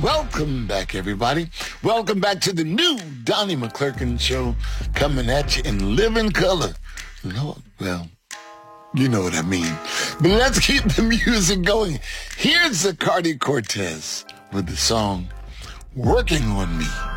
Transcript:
Welcome back, everybody. Welcome back to the new Donnie McClurkin Show, coming at you in living color. Lord, well, you know what I mean. But let's keep the music going. Here's Zacardi Cortez with the song, Working on Me.